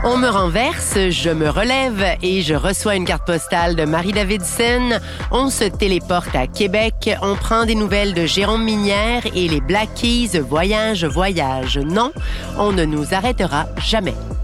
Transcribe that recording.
On me renverse, je me relève et je reçois une carte postale de Marie Davidson. On se téléporte à Québec. On prend des nouvelles de Jérôme Minière et les Black Keys voyagent. Non, on ne nous arrêtera jamais.